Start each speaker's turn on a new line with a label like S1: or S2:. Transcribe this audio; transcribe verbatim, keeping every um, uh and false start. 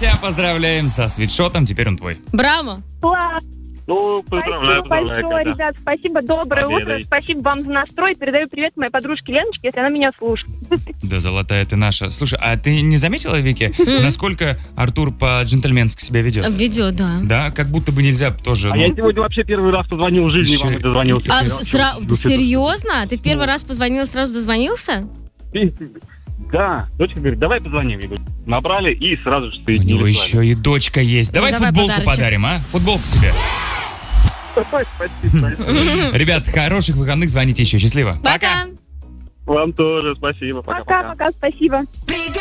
S1: тебя поздравляем со свитшотом, теперь он твой.
S2: Браво!
S3: Класс!
S4: Ну, поздравляю,
S3: Спасибо
S4: поздравляю.
S3: большое,
S4: Катя.
S3: ребят. Спасибо, доброе
S4: Победой.
S3: утро. Спасибо вам за настрой. Передаю привет моей подружке Леночке, если она меня слушает.
S1: Да золотая ты наша. Слушай, а ты не заметила, Вики, насколько Артур по-джентльменски себя ведет?
S2: Видео, да.
S1: Да, как будто бы нельзя тоже...
S4: А
S1: ну,
S4: я сегодня вообще первый раз позвонил в жизни,
S1: Еще-
S4: вам и дозвонился.
S2: А
S4: Я
S2: сра-
S4: вообще-
S2: серьезно? Ты в первый раз позвонил, сразу дозвонился?
S4: Да, дочка говорит, давай позвоним. Я говорю, набрали и сразу же
S1: У
S4: соединили
S1: него
S4: с вами.
S1: еще и дочка есть. Давай,
S2: давай
S1: футболку
S2: подарочек.
S1: подарим, а? Футболку тебе.
S4: Спасибо.
S1: Ребят, хороших выходных, звоните еще. Счастливо.
S2: Пока!
S4: Вам тоже спасибо. Пока-пока.
S3: Пока-пока, спасибо.
S5: Бригада!